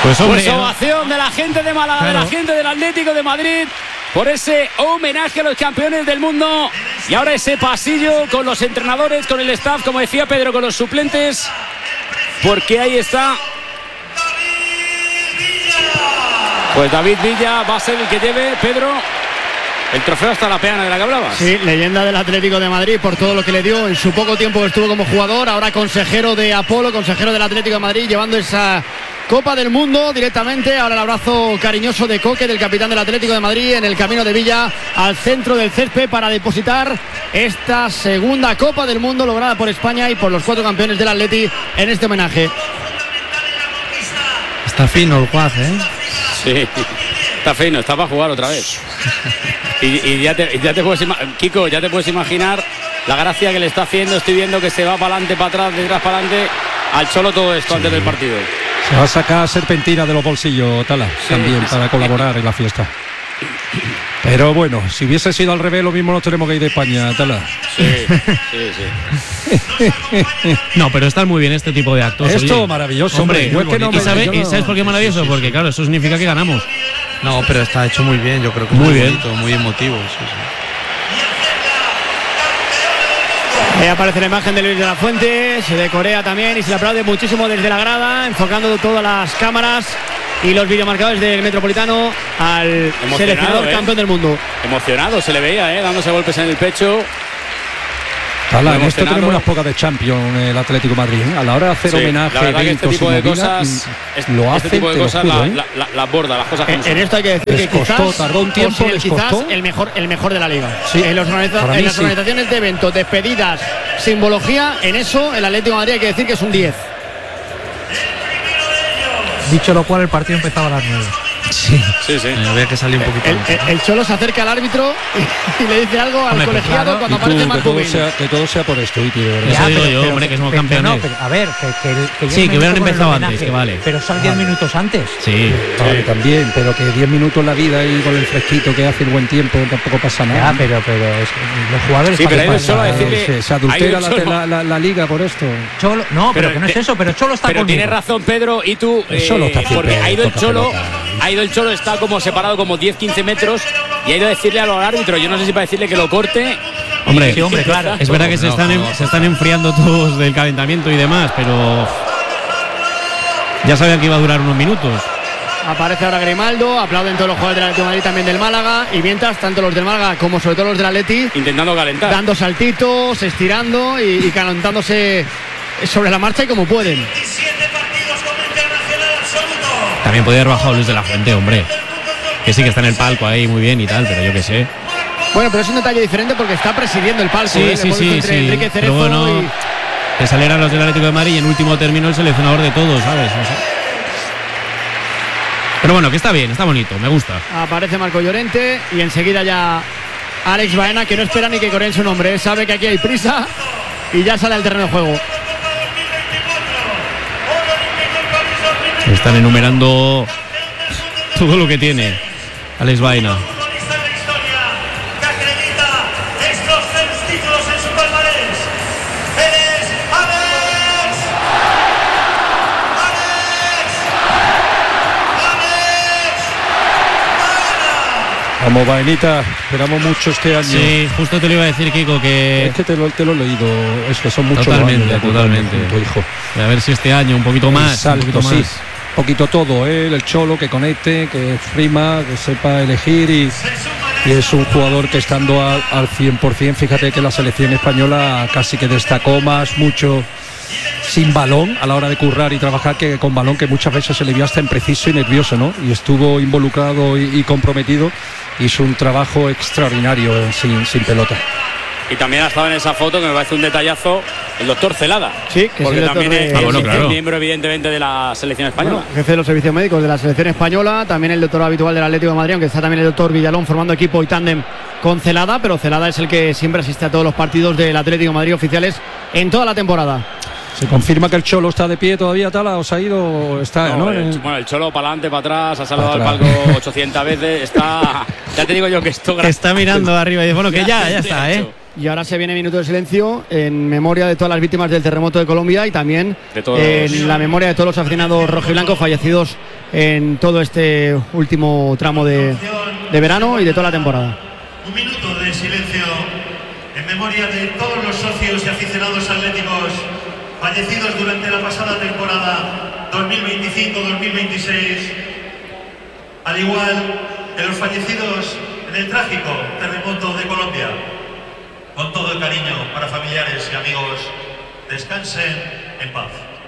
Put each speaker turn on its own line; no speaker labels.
Pues
ovación de la gente de Málaga, claro, de la gente del Atlético de Madrid, por ese homenaje a los campeones del mundo. Y ahora ese pasillo con los entrenadores, con el staff, como decía Pedro, con los suplentes, porque ahí está. Pues David Villa va a ser el que lleve, Pedro, el trofeo hasta la peana de la que hablabas.
Sí, leyenda del Atlético de Madrid por todo lo que le dio en su poco tiempo que estuvo como jugador. Ahora consejero de Apolo, consejero del Atlético de Madrid, llevando esa Copa del Mundo directamente. Ahora el abrazo cariñoso de Coque, del capitán del Atlético de Madrid, en el camino de Villa al centro del césped para depositar esta segunda Copa del Mundo lograda por España y por los 4 campeones del Atleti en este homenaje.
Está fino el Guaz, ¿eh?
Sí, está fino, está para jugar otra vez. Y ya te puedes Kiko, ya te puedes imaginar la gracia que le está haciendo. Estoy viendo que se va para adelante, para atrás, detrás, para adelante al Cholo todo esto, sí, antes del partido.
Se va a sacar serpentina de los bolsillos, Tala, sí, también para colaborar en la fiesta. Pero bueno, si hubiese sido al revés, lo mismo nos tenemos que ir de España, Tala.
Sí.
No, pero están muy bien este tipo de actos.
Esto
oye,
maravilloso,
hombre.
¿Y
sabes por qué es maravilloso? Porque claro, eso significa que ganamos.
No, pero está hecho muy bien, yo creo que
muy bien,
bonito, muy emotivo. Sí.
Ahí aparece la imagen de Luis de la Fuente, se de Corea también, y se le aplaude muchísimo desde la grada, enfocando todas las cámaras y los videomarcadores del Metropolitano al seleccionador campeón del mundo.
Emocionado se le veía, dándose golpes en el pecho.
Tala, en esto tenemos unas pocas de Champions el Atlético de Madrid, a la hora de hacer homenaje,
la verdad que este tipo de cosas,
lo hace,
tipo de cosas la borda, las cosas
en esto hay que decir que quizás
tardó un tiempo,
quizás el mejor de la liga.
Sí,
en las organizaciones de eventos, despedidas, simbología, en eso el Atlético de Madrid hay que decir que es un 10.
Dicho lo cual, el partido empezaba a las 9.
Sí.
Había que salir un poquito.
El Cholo se acerca al árbitro y le dice algo al colegiado cuando aparece Marco Bin.
Que todo sea por esto,
Eso digo yo, hombre, que somos campeones.
A ver, que
sí, que hubieran empezado antes, que vale.
Pero son 10 minutos antes.
Sí.
Vale, también, pero que 10 minutos en la vida y con el fresquito que hace el buen tiempo tampoco pasa nada.
Ya, pero los jugadores.
Sí, pero el Cholo decirle,
se adultera la liga por esto.
Cholo, no, pero que no es eso, pero Cholo está conmigo.
Pero tienes razón, Pedro, y tú, porque ha ido el Cholo, está como separado como 10-15 metros y ha ido a decirle a los árbitros, yo no sé si para decirle que lo corte.
Hombre, sí, hombre, claro. Es verdad que se están enfriando todos del calentamiento y demás, pero ya sabían que iba a durar unos minutos.
Aparece ahora Grimaldo, aplauden todos los jugadores del Atlético de Madrid, también del Málaga, y mientras tanto los del Málaga como sobre todo los del Atleti
intentando calentar,
dando saltitos, estirando y calentándose sobre la marcha y como pueden.
También podía haber bajado Luis de la Fuente, hombre. Que sí que está en el palco ahí muy bien y tal, pero yo qué sé.
Bueno, pero es un detalle diferente porque está presidiendo el palco.
Sí.
Enrique Cerezo
pero bueno, que salieran los del Atlético de Madrid y en último término el seleccionador de todos, ¿sabes? No sé. Pero bueno, que está bien, está bonito, me gusta.
Aparece Marco Llorente y enseguida ya Alex Baena, que no espera ni que coreen su nombre, sabe que aquí hay prisa y ya sale al terreno de juego.
Están enumerando todo lo que tiene Alex Baena.
Vamos, Baenita, esperamos mucho este año.
Sí, justo te lo iba a decir, Kiko, que...
Es que te lo he leído, es que son muchos
totalmente,
años.
Totalmente.
Tu hijo.
A ver si este año un poquito más.
Salto,
un poquito más.
Sí. Un poquito todo, el Cholo, que conecte, que exprima, que sepa elegir y es un jugador que estando al 100%, fíjate que la selección española casi que destacó mucho sin balón a la hora de currar y trabajar que con balón, que muchas veces se le vio hasta impreciso y nervioso, ¿no? Y estuvo involucrado y comprometido, hizo un trabajo extraordinario sin pelota.
Y también ha estado en esa foto, que me parece un detallazo, el doctor Celada.
Sí, que
porque también es
claro.
miembro evidentemente de la selección española.
Bueno, jefe de los servicios médicos de la selección española, también el doctor habitual del Atlético de Madrid, aunque está también el doctor Villalón formando equipo y tándem con Celada, pero Celada es el que siempre asiste a todos los partidos del Atlético de Madrid oficiales en toda la temporada.
¿Se confirma que el Cholo está de pie todavía, Tala? ¿O se ha ido? Está, ¿no?
Bueno, el Cholo para adelante, para atrás, ha saludado al palco 800 veces, está... Ya te digo yo que esto...
Está mirando arriba y dice, bueno, que ya está,
Y ahora se viene minuto de silencio en memoria de todas las víctimas del terremoto de Colombia y también en la memoria de todos los aficionados rojiblancos fallecidos en todo este último tramo de verano y de toda la temporada.
Un minuto de silencio en memoria de todos los socios y aficionados atléticos fallecidos durante la pasada temporada 2025-2026, al igual que los fallecidos en el trágico terremoto de Colombia. Con todo el cariño para familiares y amigos, descansen en paz.